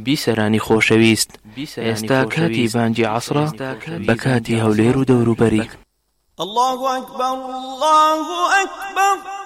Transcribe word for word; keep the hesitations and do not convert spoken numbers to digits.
بیسەرانی خۆشەویست، ئێستا کاتی بانگی عەسرە بە کاتی هەولێر و دەوروبەری. الله أكبر الله أكبر